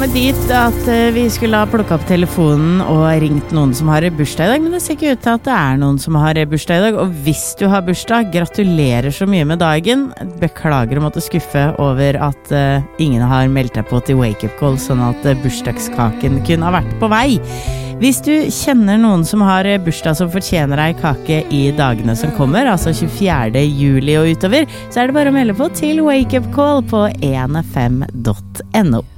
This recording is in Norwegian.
Dit at vi skulle ha plukket opp telefonen og ringt noen som har bursdag i dag, men det ser ikke ut til at det noen som har bursdag i dag, og hvis du har bursdag, gratulerer så mye med dagen. Beklager å måtte skuffe over at ingen har meldt deg på til Wake Up Call, sånn at bursdagskaken kunne ha vært på vei. Hvis du kjenner noen som har bursdag som fortjener deg kake i dagene som kommer, altså 24. juli og utover, så det bare å melde på til Wake Up Call på 15.no.